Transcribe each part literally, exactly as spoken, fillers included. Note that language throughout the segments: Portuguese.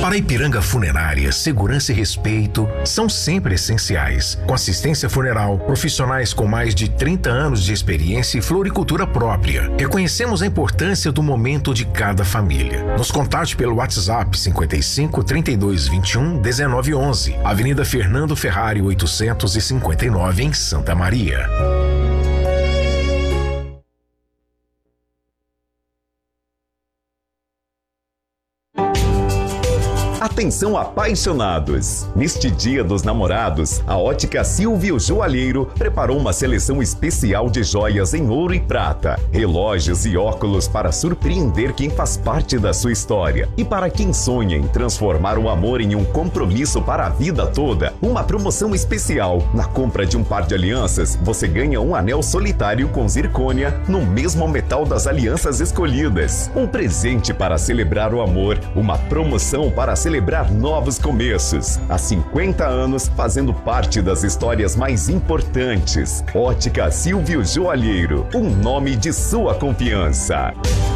Para a Ipiranga Funerária, segurança e respeito são sempre essenciais. Com assistência funeral, profissionais com mais de trinta anos de experiência e floricultura própria. Reconhecemos a importância do momento de cada família. Nos contate pelo WhatsApp cinquenta e cinco, trinta e dois, vinte e um, dezenove, onze, Avenida Fernando Ferrari oitocentos e cinquenta e nove, em Santa Maria. Atenção, apaixonados! Neste Dia dos Namorados, a Ótica Silvio Joalheiro preparou uma seleção especial de joias em ouro e prata, relógios e óculos para surpreender quem faz parte da sua história. E para quem sonha em transformar o amor em um compromisso para a vida toda, uma promoção especial. Na compra de um par de alianças, você ganha um anel solitário com zircônia no mesmo metal das alianças escolhidas. Um presente para celebrar o amor, uma promoção para celebrar celebrar novos começos. Há cinquenta anos, fazendo parte das histórias mais importantes. Ótica Silvio Joalheiro, um nome de sua confiança.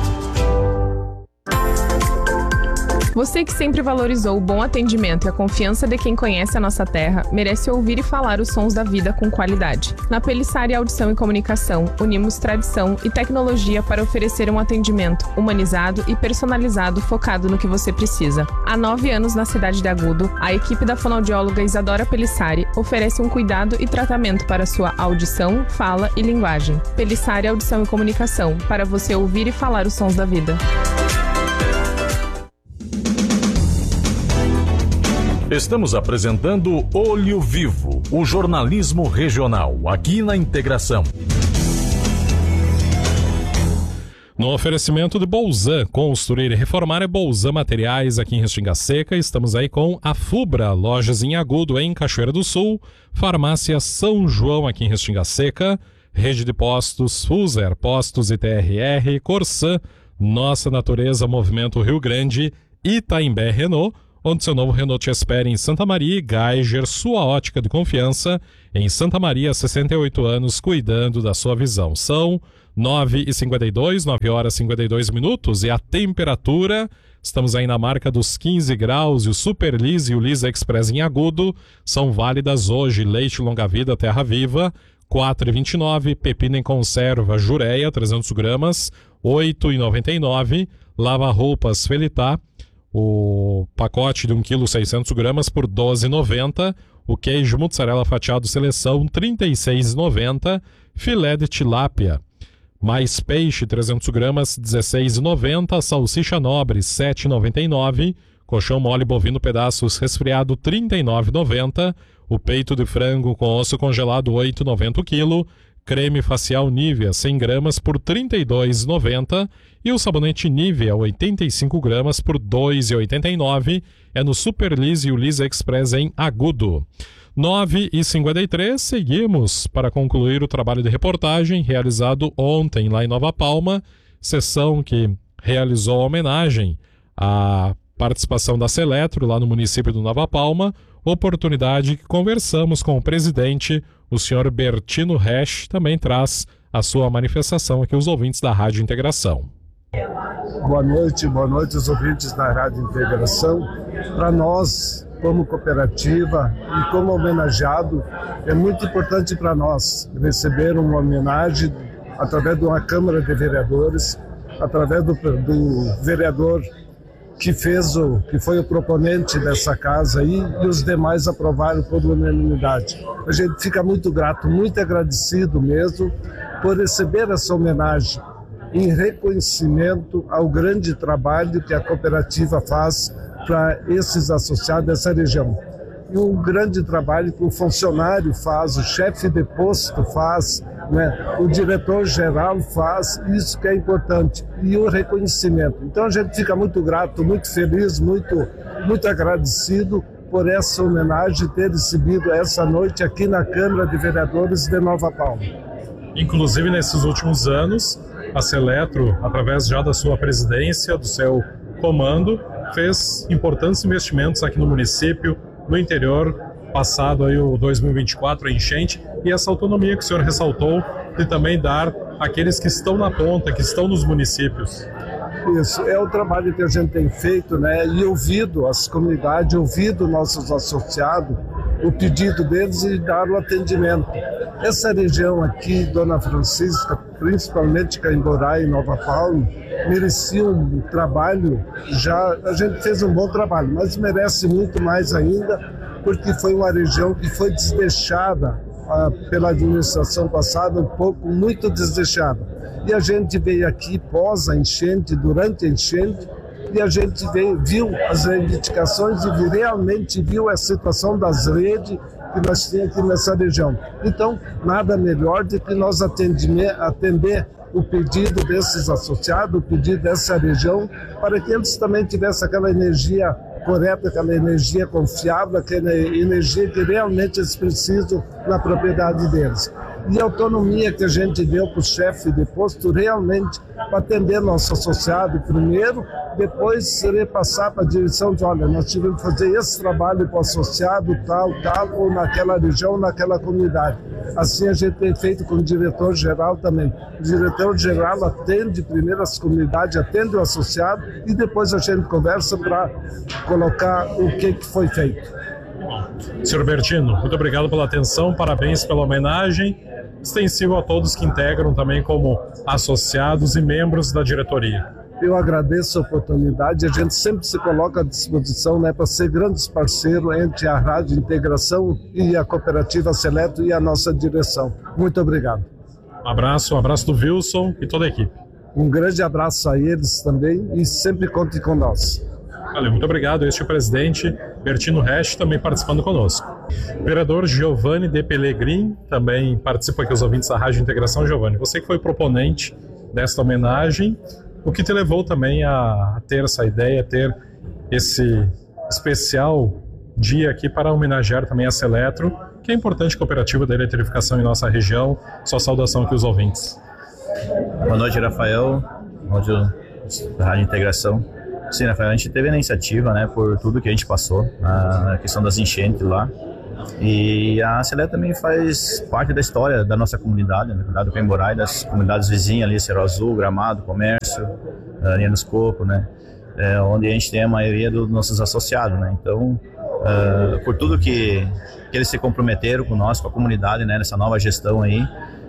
Você que sempre valorizou o bom atendimento e a confiança de quem conhece a nossa terra, merece ouvir e falar os sons da vida com qualidade. Na Pelissari Audição e Comunicação, unimos tradição e tecnologia para oferecer um atendimento humanizado e personalizado focado no que você precisa. Há nove anos na cidade de Agudo, a equipe da fonoaudióloga Isadora Pelissari oferece um cuidado e tratamento para sua audição, fala e linguagem. Pelissari Audição e Comunicação, para você ouvir e falar os sons da vida. Estamos apresentando Olho Vivo, o jornalismo regional, aqui na Integração. No oferecimento de Bolzan, construir e reformar é Bolzan Materiais aqui em Restinga Seca. Estamos aí com a Fubra, lojas em Agudo em Cachoeira do Sul, Farmácia São João aqui em Restinga Seca, Rede de Postos, Fuser, Postos I T R R, Corsan, Nossa Natureza, Movimento Rio Grande, Itaimbé Renault, onde seu novo Renault te espera em Santa Maria, e Geiger, sua ótica de confiança, em Santa Maria, sessenta e oito anos, cuidando da sua visão. São nove e cinquenta e dois, nove horas e cinquenta e dois minutos, e a temperatura, estamos aí na marca dos quinze graus, e o Super Lis e o Lisa Express em Agudo são válidas hoje. Leite Longa Vida Terra Viva, quatro e vinte e nove, pepino em conserva Jureia, trezentos gramas, oito e noventa e nove, lava-roupas Felitá, o pacote de um quilo seiscentos gramas por doze e noventa, o queijo mussarela fatiado seleção trinta e seis e noventa, filé de tilápia mais peixe trezentos gramas dezesseis e noventa, salsicha nobre sete e noventa e nove, colchão mole bovino pedaços resfriado trinta e nove e noventa, o peito de frango com osso congelado oito e noventa o quilo, creme facial Nivea cem gramas por trinta e dois e noventa e o sabonete Nivea oitenta e cinco gramas por dois e oitenta e nove, é no Super Lis e o Lisa Express em Agudo. nove e cinquenta e três, seguimos para concluir o trabalho de reportagem realizado ontem lá em Nova Palma, sessão que realizou a homenagem à participação da Seletro lá no município do Nova Palma, oportunidade que conversamos com o presidente, o senhor Bertino Resch, também traz a sua manifestação aqui os ouvintes da Rádio Integração. Boa noite, boa noite aos ouvintes da Rádio Integração. Para nós, como cooperativa e como homenageado, é muito importante para nós receber uma homenagem através de uma Câmara de Vereadores, através do, do vereador que fez o, que foi o proponente dessa casa aí, e os demais aprovaram por unanimidade. A gente fica muito grato, muito agradecido mesmo por receber essa homenagem em reconhecimento ao grande trabalho que a cooperativa faz para esses associados dessa região. E um grande trabalho que o funcionário faz, o chefe de posto faz, né? O diretor-geral faz, isso que é importante, e o reconhecimento. Então a gente fica muito grato, muito feliz, muito, muito agradecido por essa homenagem ter recebido essa noite aqui na Câmara de Vereadores de Nova Palma. Inclusive nesses últimos anos, a Seletro, através já da sua presidência, do seu comando, fez importantes investimentos aqui no município, no interior, passado aí o dois mil e vinte e quatro, a enchente, e essa autonomia que o senhor ressaltou de também dar àqueles que estão na ponta, que estão nos municípios. Isso, é o trabalho que a gente tem feito, né? E ouvido as comunidades, ouvido nossos associados, o pedido deles e dar o atendimento. Essa região aqui, Dona Francisca, principalmente Caimborá e Nova Palma, merecia um trabalho, já a gente fez um bom trabalho, mas merece muito mais ainda, porque foi uma região que foi desleixada ah, pela administração passada, um pouco, muito desleixada. E a gente veio aqui pós a enchente, durante a enchente, e a gente veio, viu as reivindicações e realmente viu a situação das redes que nós temos aqui nessa região. Então, nada melhor do que nós atender, atender o pedido desses associados, o pedido dessa região, para que eles também tivessem aquela energia correta, aquela energia confiável, aquela energia que realmente eles precisam na propriedade deles. E a autonomia que a gente deu para o chefe de posto realmente para atender nosso associado primeiro, depois repassar para a direção de, olha, nós tivemos que fazer esse trabalho para o associado tal, tal, ou naquela região, naquela comunidade. Assim a gente tem feito com o diretor-geral também. O diretor-geral atende primeiro as comunidades, atende o associado e depois a gente conversa para colocar o que, que foi feito. senhor Bertino, muito obrigado pela atenção, parabéns pela homenagem, extensivo a todos que integram também como associados e membros da diretoria. Eu agradeço a oportunidade, a gente sempre se coloca à disposição, né, para ser grandes parceiros entre a Rádio Integração e a Cooperativa Seleto e a nossa direção. Muito obrigado. Um abraço, um abraço do Wilson e toda a equipe. Um grande abraço a eles também e sempre contem com nós. Valeu, muito obrigado. Este é o presidente Bertino Resch, também participando conosco. Vereador Giovanni De Pellegrin também participa aqui, os ouvintes da Rádio Integração. Giovanni, você que foi proponente desta homenagem, o que te levou também a ter essa ideia, a ter esse especial dia aqui para homenagear também a Seletro, que é importante cooperativa da eletrificação em nossa região. Sua saudação aqui aos ouvintes. Boa noite, Rafael, áudio da Rádio Integração. Sim, Rafael, a gente teve a iniciativa, né, por tudo que a gente passou, a questão das enchentes lá. E a Seletro também faz parte da história da nossa comunidade, na verdade, do Caimborá e das comunidades vizinhas ali, Cerro Azul, Gramado, Comércio, Linha dos Copos, né, é, onde a gente tem a maioria dos nossos associados, né. Então, uh, por tudo que, que eles se comprometeram com nós, com a comunidade, né, nessa nova gestão aí,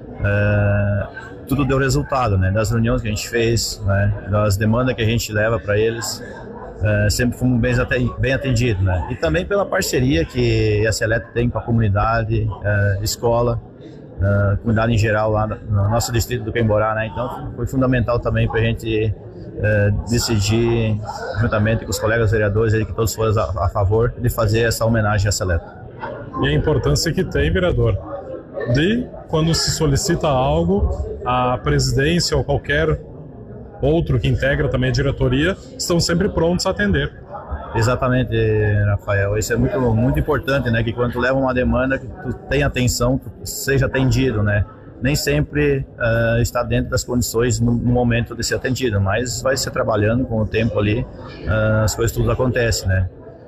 uh, tudo deu resultado, né, das reuniões que a gente fez, né, das demandas que a gente leva para eles. Uh, sempre fomos bem, bem atendidos, né? E também pela parceria que a Seletro tem com a comunidade, uh, escola, uh, comunidade em geral lá no nosso distrito do Caimborá, né? Então foi fundamental também para a gente uh, decidir, juntamente com os colegas vereadores, que todos foram a, a favor de fazer essa homenagem à Seletro. E a importância que tem, vereador, de quando se solicita algo, a presidência ou qualquer outro que integra também a diretoria, estão sempre prontos a atender. Exatamente, Rafael. Isso é muito, muito importante, né? Que quando tu leva uma demanda, que tu tenha atenção, tu seja atendido, né? Nem sempre uh, está dentro das condições no, no momento de ser atendido, mas vai ser trabalhando com o tempo ali, uh, as coisas tudo acontecem, né?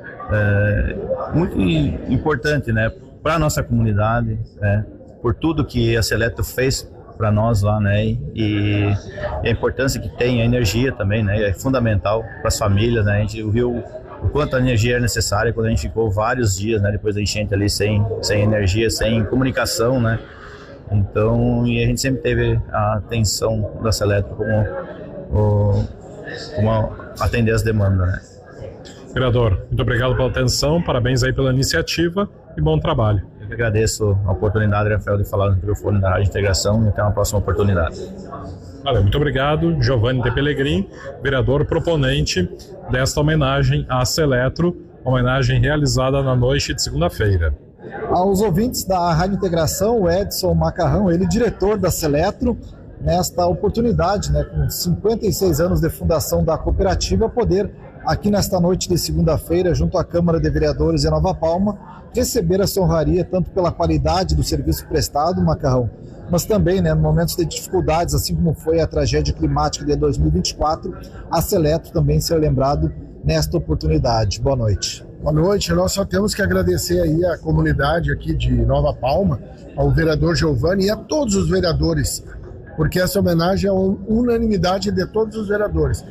Uh, muito importante, né? Para a nossa comunidade, né? Por tudo que a Seletro fez para nós lá, né, e, e a importância que tem a energia também, né, é fundamental para as famílias, né, a gente viu o quanto a energia é necessária quando a gente ficou vários dias, né, depois da enchente ali sem, sem energia, sem comunicação, né, então, e a gente sempre teve a atenção da Seletro como, o, como atender as demandas, né. Vereador, muito obrigado pela atenção, parabéns aí pela iniciativa e bom trabalho. Eu agradeço a oportunidade, Rafael, de falar no microfone da Rádio Integração e até uma próxima oportunidade. Valeu, muito obrigado, Giovanni De Pellegrin, vereador proponente desta homenagem à Seletro, homenagem realizada na noite de segunda-feira. Aos ouvintes da Rádio Integração, o Edson Macarrão, ele diretor da Seletro, nesta oportunidade, né, com cinquenta e seis anos de fundação da cooperativa, poder, aqui nesta noite de segunda-feira, junto à Câmara de Vereadores de Nova Palma, receber essa honraria tanto pela qualidade do serviço prestado, Macarrão, mas também, né, em momentos de dificuldades, assim como foi a tragédia climática de dois mil e vinte e quatro, a Seletro também ser lembrado nesta oportunidade. Boa noite. Boa noite. Nós só temos que agradecer aí a comunidade aqui de Nova Palma, ao vereador Giovanni e a todos os vereadores, porque essa homenagem é uma unanimidade de todos os vereadores.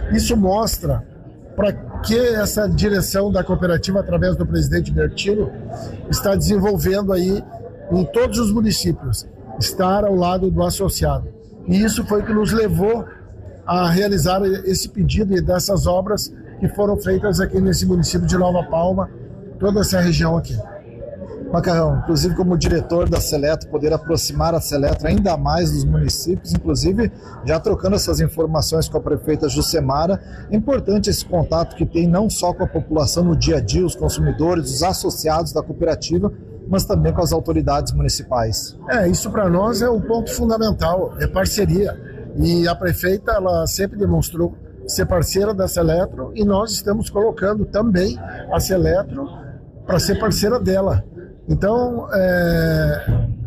Isso mostra para que essa direção da cooperativa, através do presidente Bertino, está desenvolvendo aí em todos os municípios, estar ao lado do associado. E isso foi o que nos levou a realizar esse pedido e dessas obras que foram feitas aqui nesse município de Nova Palma, toda essa região aqui. Macarrão, inclusive como diretor da Seletro, poder aproximar a Seletro ainda mais dos municípios, inclusive já trocando essas informações com a prefeita Jucemara. É importante esse contato que tem não só com a população no dia a dia, os consumidores, os associados da cooperativa, mas também com as autoridades municipais. É, isso para nós é um ponto fundamental, é parceria. E a prefeita, ela sempre demonstrou ser parceira da Seletro e nós estamos colocando também a Seletro para ser parceira dela. Então, é,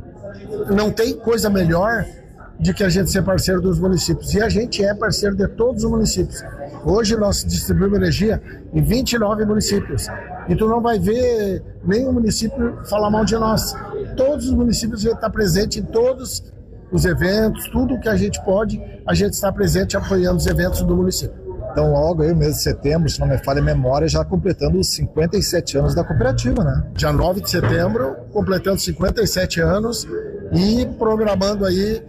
não tem coisa melhor de que a gente ser parceiro dos municípios. E a gente é parceiro de todos os municípios. Hoje nós distribuímos energia em vinte e nove municípios. E tu não vai ver nenhum município falar mal de nós. Todos os municípios vão estar presentes em todos os eventos, tudo que a gente pode, a gente está presente apoiando os eventos do município. Então, logo aí, mês de setembro, se não me falha a memória, já completando os cinquenta e sete anos da cooperativa, né? Dia nove de setembro, completando cinquenta e sete anos e programando aí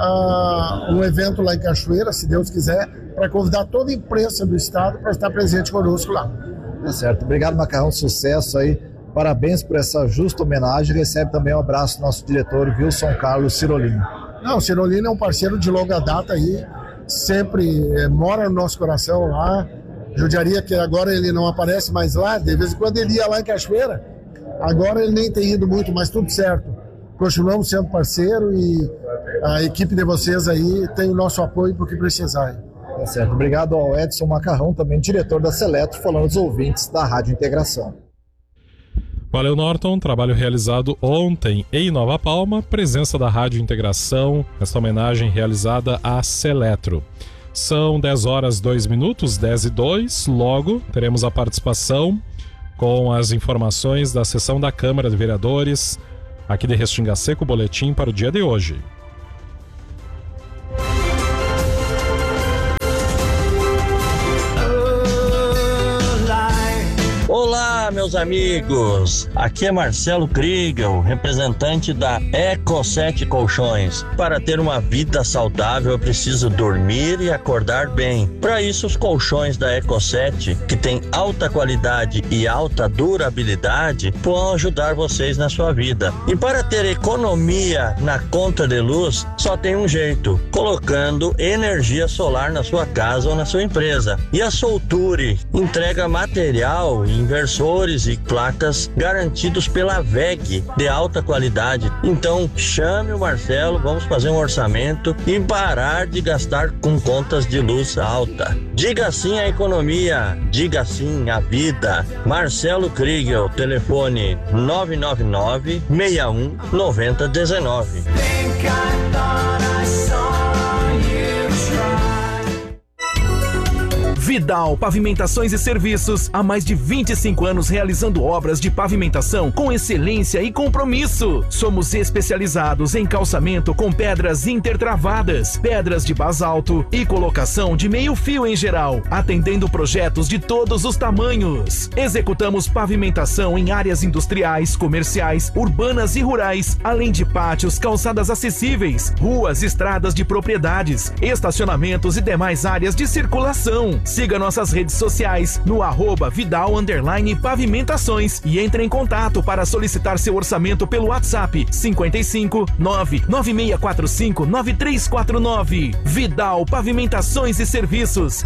uh, um evento lá em Cachoeira, se Deus quiser, para convidar toda a imprensa do estado para estar presente conosco lá. Tá certo. Obrigado, Macarrão. Sucesso aí. Parabéns por essa justa homenagem. Recebe também um abraço do nosso diretor, Wilson Carlos Cirolino. Não, o Cirolino é um parceiro de longa data aí, sempre é, mora no nosso coração lá. Judiaria que agora ele não aparece mais lá, de vez em quando ele ia lá em Cachoeira, agora ele nem tem ido muito, mas tudo certo. Continuamos sendo parceiro e a equipe de vocês aí tem o nosso apoio para o que precisar. Tá certo. Obrigado ao Edson Macarrão, também diretor da Seletro, falando aos ouvintes da Rádio Integração. Valeu, Norton. Trabalho realizado ontem em Nova Palma, presença da Rádio Integração, esta homenagem realizada à Seletro. São dez horas e dois minutos, dez e dois. Logo teremos a participação com as informações da sessão da Câmara de Vereadores aqui de Restinga Seca, o boletim para o dia de hoje. Olá, meus amigos! Aqui é Marcelo Kriegel, representante da Eco sete Colchões. Para ter uma vida saudável, é preciso dormir e acordar bem. Para isso, os colchões da Eco sete, que tem alta qualidade e alta durabilidade, vão ajudar vocês na sua vida. E para ter economia na conta de luz, só tem um jeito: colocando energia solar na sua casa ou na sua empresa. E a Solture entrega material, inversores e placas garantidos pela V E G de alta qualidade. Então chame o Marcelo, vamos fazer um orçamento e parar de gastar com contas de luz alta. Diga sim à economia, diga sim à vida. Marcelo Kriegel, telefone nove nove nove, seis um, nove zero um nove. Vidal Pavimentações e Serviços, há mais de vinte e cinco anos realizando obras de pavimentação com excelência e compromisso. Somos especializados em calçamento com pedras intertravadas, pedras de basalto e colocação de meio fio em geral, atendendo projetos de todos os tamanhos. Executamos pavimentação em áreas industriais, comerciais, urbanas e rurais, além de pátios, calçadas acessíveis, ruas, estradas de propriedades, estacionamentos e demais áreas de circulação. Siga nossas redes sociais no arroba Vidal underline Pavimentações e entre em contato para solicitar seu orçamento pelo WhatsApp cinco cinco nove nove seis quatro cinco nove três quatro nove. Vidal Pavimentações e Serviços.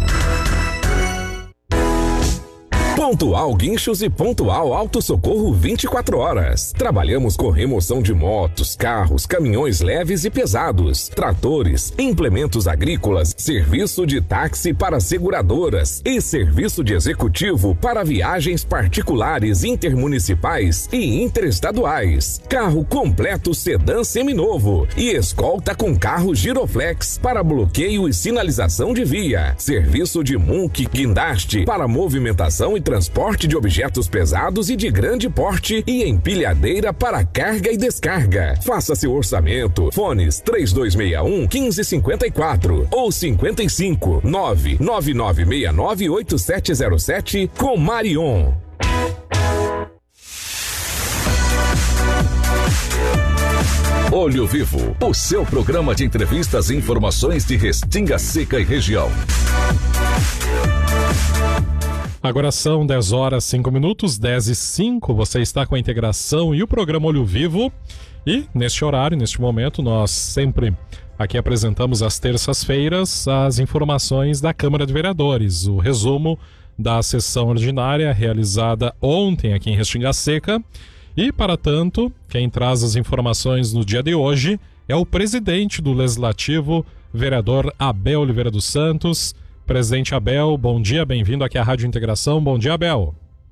Pontual Guinchos e Pontual Auto Socorro vinte e quatro horas. Trabalhamos com remoção de motos, carros, caminhões leves e pesados, tratores, implementos agrícolas, serviço de táxi para seguradoras e serviço de executivo para viagens particulares, intermunicipais e interestaduais. Carro completo sedã seminovo e escolta com carro giroflex para bloqueio e sinalização de via. Serviço de M U C guindaste para movimentação e transporte transporte de objetos pesados e de grande porte e empilhadeira para carga e descarga. Faça seu orçamento. Fones três dois seis um, um cinco cinco quatro ou cinquenta e cinco, nove nove nove seis nove oito sete zero sete com Marion. Olho Vivo, o seu programa de entrevistas e informações de Restinga Seca e região. Agora são dez horas e cinco minutos, dez e cinco, você está com a integração e o programa Olho Vivo. E neste horário, neste momento, nós sempre aqui apresentamos às terças-feiras as informações da Câmara de Vereadores, o resumo da sessão ordinária realizada ontem aqui em Restinga Seca. E, para tanto, quem traz as informações no dia de hoje é o presidente do Legislativo, vereador Abel Oliveira dos Santos. Presidente Abel, bom dia, bem-vindo aqui à Rádio Integração. Bom dia, Abel.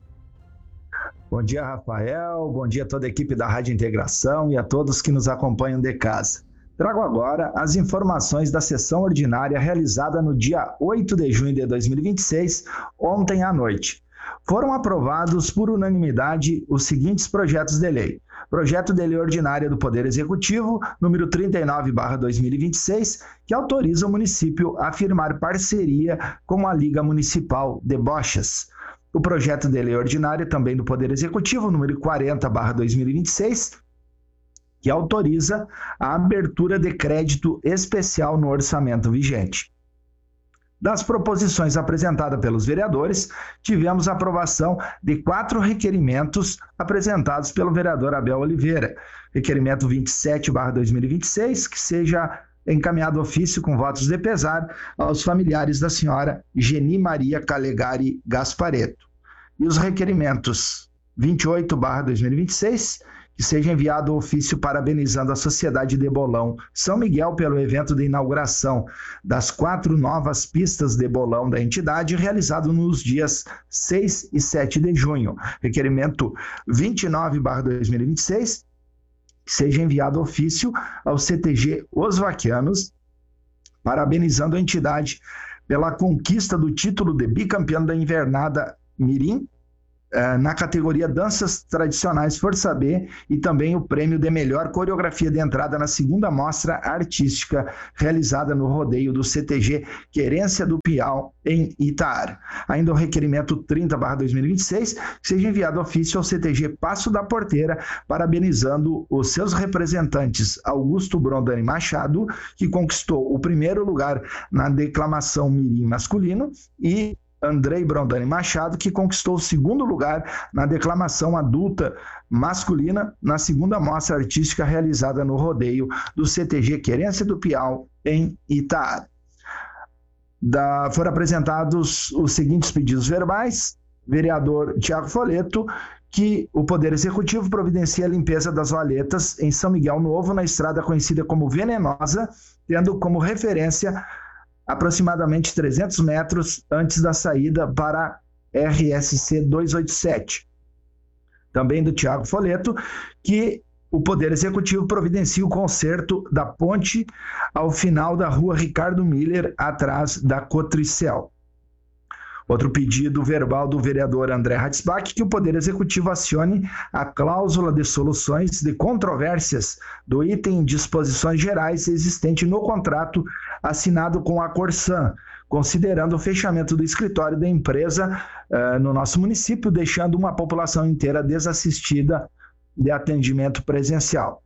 Bom dia, Rafael. Bom dia a toda a equipe da Rádio Integração e a todos que nos acompanham de casa. Trago agora as informações da sessão ordinária realizada no dia oito de junho de dois mil e vinte e seis, ontem à noite. Foram aprovados por unanimidade os seguintes projetos de lei. Projeto de Lei Ordinária do Poder Executivo, número trinta e nove barra dois mil e vinte e seis, que autoriza o município a firmar parceria com a Liga Municipal de Bochas. O Projeto de Lei Ordinária também do Poder Executivo, número quarenta barra dois mil e vinte e seis, que autoriza a abertura de crédito especial no orçamento vigente. Das proposições apresentadas pelos vereadores, tivemos a aprovação de quatro requerimentos apresentados pelo vereador Abel Oliveira. Requerimento vinte e sete barra dois mil e vinte e seis, que seja encaminhado ofício com votos de pesar aos familiares da senhora Geni Maria Calegari Gaspareto. E os requerimentos vinte e oito barra dois mil e vinte e seis, que seja enviado ofício parabenizando a Sociedade de Bolão São Miguel pelo evento de inauguração das quatro novas pistas de bolão da entidade, realizado nos dias seis e sete de junho. Requerimento vinte e nove barra dois mil e vinte e seis, que seja enviado ofício ao C T G Os Vaquianos, parabenizando a entidade pela conquista do título de bicampeão da Invernada Mirim, na categoria Danças Tradicionais Força B, e também o prêmio de melhor coreografia de entrada na segunda mostra artística realizada no rodeio do C T G Querência do Piau, em Itaar. Ainda o requerimento trinta barra dois mil e vinte e seis, que seja enviado ofício ao C T G Passo da Porteira, parabenizando os seus representantes Augusto Brondani Machado, que conquistou o primeiro lugar na declamação mirim masculino, e Andrei Brondani Machado, que conquistou o segundo lugar na declamação adulta masculina na segunda mostra artística realizada no rodeio do C T G Querência do Piau, em Itaar. Da, foram apresentados os seguintes pedidos verbais. Vereador Tiago Foleto, que o Poder Executivo providencia a limpeza das valetas em São Miguel Novo, na estrada conhecida como Venenosa, tendo como referência aproximadamente trezentos metros antes da saída para R S C duzentos e oitenta e sete. Também do Tiago Foleto, que o Poder Executivo providencia o conserto da ponte ao final da rua Ricardo Miller, atrás da Cotricel. Outro pedido verbal do vereador André Hatzbach, que o Poder Executivo acione a cláusula de soluções de controvérsias do item disposições gerais existente no contrato assinado com a Corsan, considerando o fechamento do escritório da empresa uh, no nosso município, deixando uma população inteira desassistida de atendimento presencial.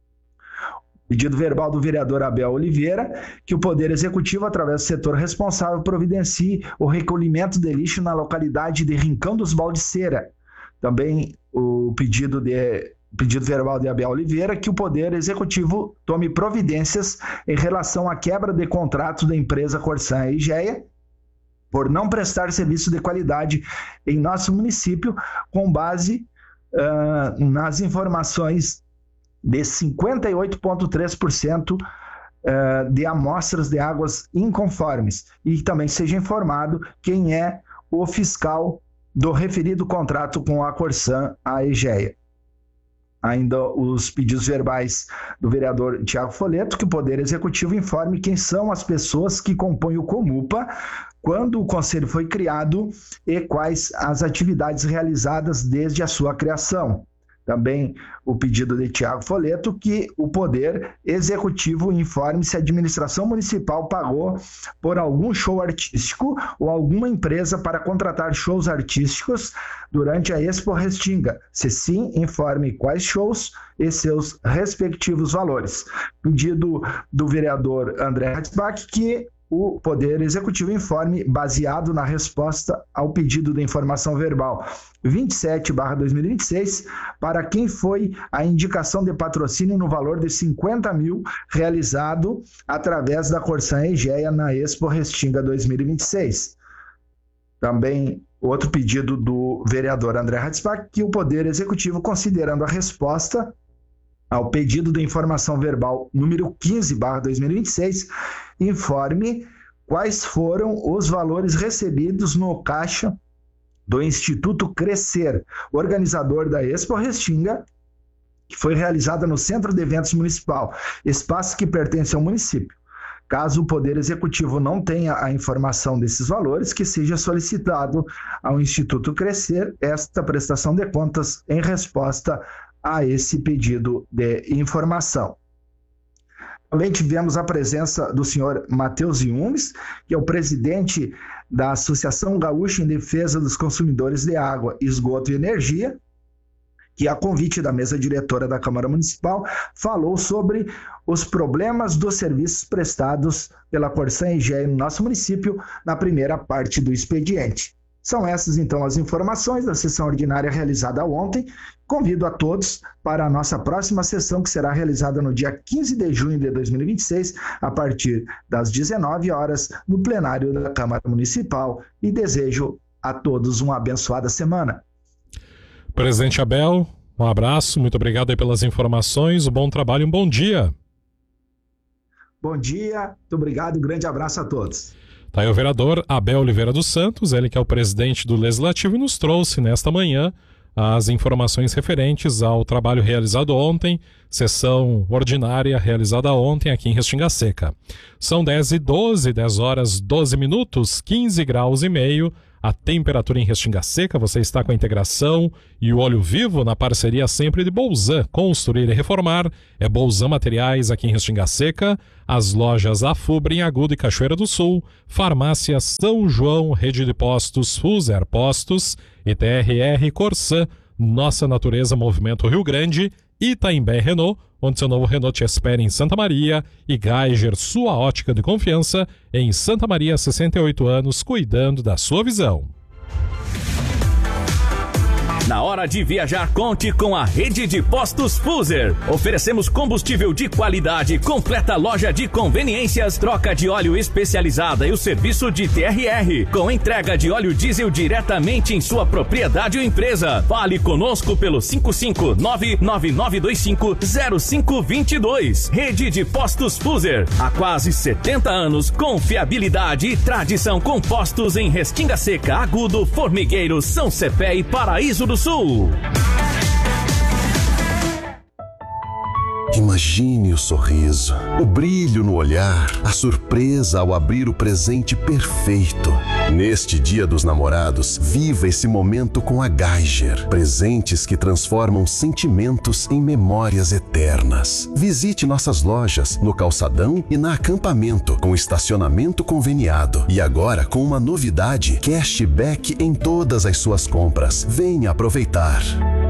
Pedido verbal do vereador Abel Oliveira, que o Poder Executivo, através do setor responsável, providencie o recolhimento de lixo na localidade de Rincão dos Baldiceira. Também o pedido, de, pedido verbal de Abel Oliveira, que o Poder Executivo tome providências em relação à quebra de contrato da empresa Corsan e Egeia, por não prestar serviço de qualidade em nosso município, com base uh, nas informações de cinquenta e oito vírgula três por cento de amostras de águas inconformes, e também seja informado quem é o fiscal do referido contrato com a Corsan, a Egeia. ainda os pedidos verbais do vereador Tiago Folleto, que o Poder Executivo informe quem são as pessoas que compõem o Comupa, quando o Conselho foi criado e quais as atividades realizadas desde a sua criação. Também o pedido de Tiago Folleto que o Poder Executivo informe se a administração municipal pagou por algum show artístico ou alguma empresa para contratar shows artísticos durante a Expo Restinga. Se sim, informe quais shows e seus respectivos valores. Pedido do vereador André Hatzbach que o Poder Executivo informe, baseado na resposta ao pedido de informação verbal vinte e sete barra dois mil e vinte e seis, para quem foi a indicação de patrocínio no valor de cinquenta mil realizado através da Corsã Egeia na Expo Restinga dois mil e vinte e seis. Também outro pedido do vereador André Hatzbach, que o Poder Executivo, considerando a resposta ao pedido de informação verbal número quinze barra dois mil e vinte e seis, informe quais foram os valores recebidos no caixa do Instituto Crescer, organizador da Expo Restinga, que foi realizada no Centro de Eventos Municipal, espaço que pertence ao município. Caso o Poder Executivo não tenha a informação desses valores, que seja solicitado ao Instituto Crescer esta prestação de contas em resposta a esse pedido de informação. Também tivemos a presença do senhor Matheus Yumes, que é o presidente da Associação Gaúcha em Defesa dos Consumidores de Água, Esgoto e Energia, que, a convite da mesa diretora da Câmara Municipal, falou sobre os problemas dos serviços prestados pela Corsã Egeia no nosso município na primeira parte do expediente. São essas, então, as informações da sessão ordinária realizada ontem. Convido a todos para a nossa próxima sessão, que será realizada no dia quinze de junho de dois mil e vinte e seis, a partir das dezenove horas, no plenário da Câmara Municipal, e desejo a todos uma abençoada semana. Presidente Abel, um abraço, muito obrigado aí pelas informações, um bom trabalho e um bom dia. Bom dia, muito obrigado, um grande abraço a todos. Tá aí o vereador Abel Oliveira dos Santos, ele que é o presidente do Legislativo, e nos trouxe nesta manhã as informações referentes ao trabalho realizado ontem, sessão ordinária realizada ontem aqui em Restinga Seca. São dez e doze, dez horas doze minutos, quinze graus e meio, a temperatura em Restinga Seca. Você está com a integração e o Olho Vivo na parceria sempre de Bolzan. Construir e reformar é Bolzan Materiais aqui em Restinga Seca, as lojas Afubra em Agudo e Cachoeira do Sul, Farmácia São João, Rede de Postos Fuser Postos, e T R R Corsã, Nossa Natureza Movimento Rio Grande, Itaimbé Renault, onde seu novo Renault te espera em Santa Maria, e Geiger, sua ótica de confiança, em Santa Maria, sessenta e oito anos, cuidando da sua visão. Na hora de viajar, conte com a Rede de Postos Fuser. Oferecemos combustível de qualidade, completa loja de conveniências, troca de óleo especializada e o serviço de T R R, com entrega de óleo diesel diretamente em sua propriedade ou empresa. Fale conosco pelo cinco cinco nove nove nove dois cinco zero cinco dois dois. Rede de Postos Fuser. Há quase setenta anos, confiabilidade e tradição com postos em Restinga Seca, Agudo, Formigueiro, São Cepé e Paraíso do Sul. Imagine o sorriso, o brilho no olhar, a surpresa ao abrir o presente perfeito. Neste Dia dos Namorados, viva esse momento com a Geiger. Presentes que transformam sentimentos em memórias eternas. Visite nossas lojas no Calçadão e na Acampamento, com estacionamento conveniado. E agora com uma novidade, cashback em todas as suas compras. Venha aproveitar.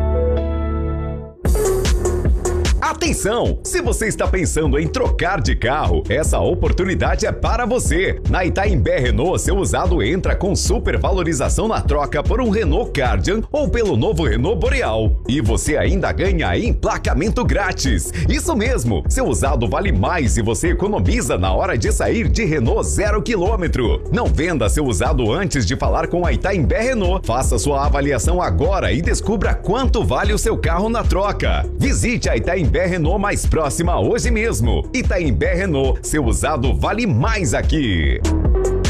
Atenção! Se você está pensando em trocar de carro, essa oportunidade é para você. Na Itaimbé Renault, seu usado entra com super valorização na troca por um Renault Kardian ou pelo novo Renault Boreal. E você ainda ganha emplacamento grátis. Isso mesmo! Seu usado vale mais e você economiza na hora de sair de Renault zero quilômetro. Não venda seu usado antes de falar com a Itaimbé Renault. Faça sua avaliação agora e descubra quanto vale o seu carro na troca. Visite a Itaimbé Renault mais próxima hoje mesmo. Itaimbé Renault, seu usado vale mais aqui.